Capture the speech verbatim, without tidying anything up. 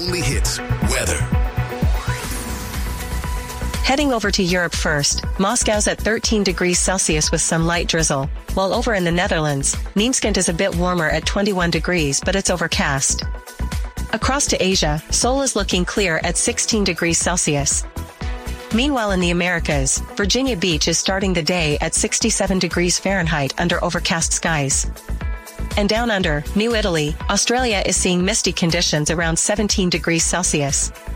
Weekly Hits weather. Heading over to Europe first, Moscow's at thirteen degrees Celsius with some light drizzle, while over in the Netherlands, Niemskent is a bit warmer at twenty-one degrees but it's overcast. Across to Asia, Seoul is looking clear at sixteen degrees Celsius. Meanwhile in the Americas, Virginia Beach is starting the day at sixty-seven degrees Fahrenheit under overcast skies. And down under, New Italy, Australia is seeing misty conditions around seventeen degrees Celsius.